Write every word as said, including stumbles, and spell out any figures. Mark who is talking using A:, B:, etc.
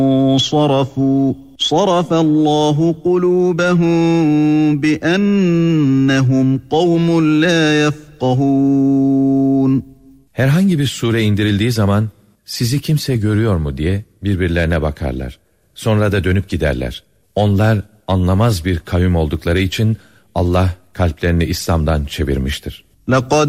A: صرفوا صرف الله قلوبهم بأنهم قوم لا يفقهون.
B: Herhangi bir sure indirildiği zaman sizi kimse görüyor mu diye birbirlerine bakarlar. Sonra da dönüp giderler. Onlar anlamaz bir kavim oldukları için Allah kalplerini İslam'dan çevirmiştir.
A: لَقَدْ